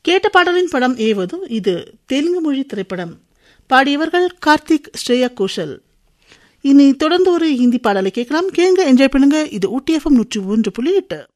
கேட்ட பாடலின் படம் ஏவது. இது தெலுங்கு மொழி திரைப்படம். பாடியவர்கள் கார்த்திக், ஸ்ரேயா கோஷல். இனி தொடர்ந்து ஒரு ஹிந்தி பாடலை கேட்கலாம். கேங்க, என்ஜாய் பண்ணுங்க. இது ஊட்டி FM 101.8.